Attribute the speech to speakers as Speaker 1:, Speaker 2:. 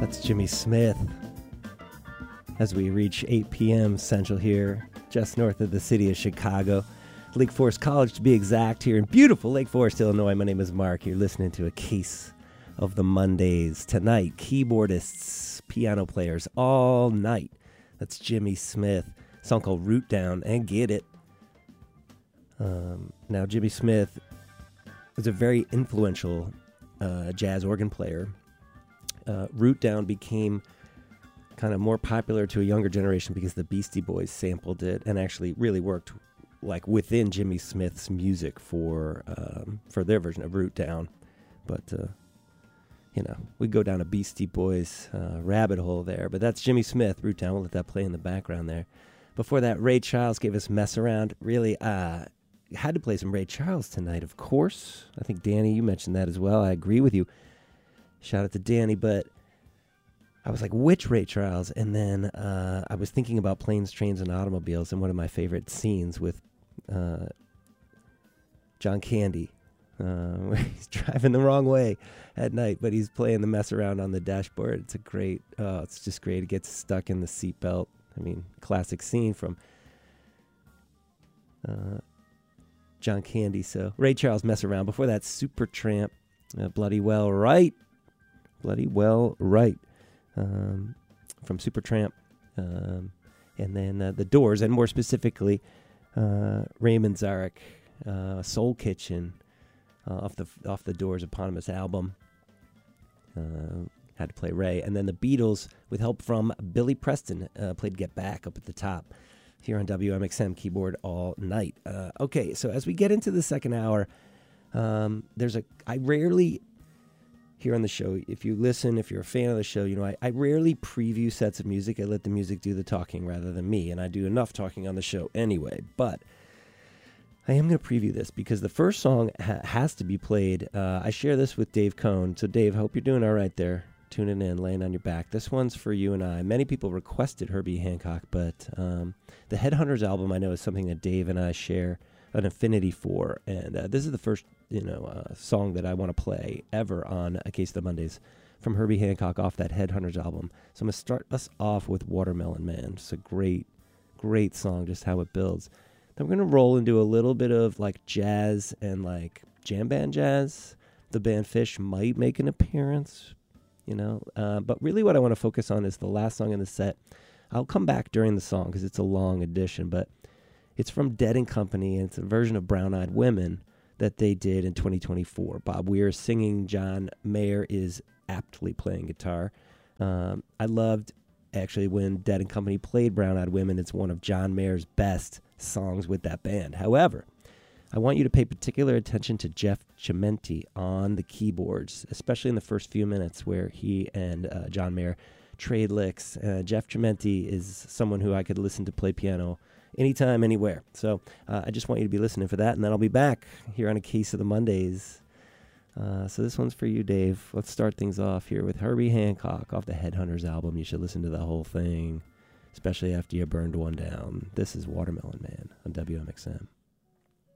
Speaker 1: That's Jimmy Smith. As we reach 8 p.m. Central here, just north of the city of Chicago, Lake Forest College to be exact, here in beautiful Lake Forest, Illinois. My name is Mark. You're listening to a case of the Mondays. Tonight, keyboardists, piano players, all night. That's Jimmy Smith. A song called Root Down, and get it. Now, Jimmy Smith was a very influential jazz organ player. Root Down became kind of more popular to a younger generation because the Beastie Boys sampled it and actually really worked like within Jimmy Smith's music for their version of Root Down. But we go down a Beastie Boys rabbit hole there. But that's Jimmy Smith, Root Down. We'll let that play in the background there. Before that, Ray Charles gave us Mess Around. Really, had to play some Ray Charles tonight, of course. I think, Danny, you mentioned that as well. I agree with you. Shout out to Danny, but I was like, which Ray Charles? And then I was thinking about Planes, Trains, and Automobiles, and one of my favorite scenes with John Candy, where he's driving the wrong way at night, but he's playing the Mess Around on the dashboard. It's just great. He gets stuck in the seatbelt. I mean, classic scene from John Candy. So Ray Charles, Mess Around. Before that, Supertramp, Bloody Well Right. Bloody Well Right. From Supertramp. And then The Doors, and more specifically, Raymond Zarek, Soul Kitchen, off the Doors eponymous album. Had to play Ray. And then the Beatles, with help from Billy Preston, played Get Back up at the top here on WMXM Keyboard All Night. Okay, so as we get into the second hour, I rarely, here on the show, if you listen, if you're a fan of the show, I rarely preview sets of music. I let the music do the talking rather than me, and I do enough talking on the show anyway. But I am going to preview this because the first song has to be played. I share this with Dave Cohn. So, Dave, hope you're doing all right there, tuning in, laying on your back. This one's for you and I. Many people requested Herbie Hancock, but the Headhunters album, I know, is something that Dave and I share an affinity for, and this is the first song that I want to play ever on A Case of the Mondays from Herbie Hancock off that Headhunters album. So I'm going to start us off with Watermelon Man. It's a great, great song, just how it builds. Then we're going to roll into a little bit of like jazz and like jam band jazz. The band Fish might make an appearance, but really what I want to focus on is the last song in the set. I'll come back during the song because it's a long edition, but it's from Dead & Company, and it's a version of Brown Eyed Women that they did in 2024. Bob Weir is singing. John Mayer is aptly playing guitar. I loved, actually, when Dead & Company played Brown Eyed Women. It's one of John Mayer's best songs with that band. However, I want you to pay particular attention to Jeff Chimenti on the keyboards, especially in the first few minutes where he and John Mayer trade licks. Jeff Chimenti is someone who I could listen to play piano anytime, anywhere. So I just want you to be listening for that, and then I'll be back here on A Case of the Mondays. So this one's for you, Dave. Let's start things off here with Herbie Hancock off the Headhunters album. You should listen to the whole thing, especially after you burned one down. This is Watermelon Man on WMXM.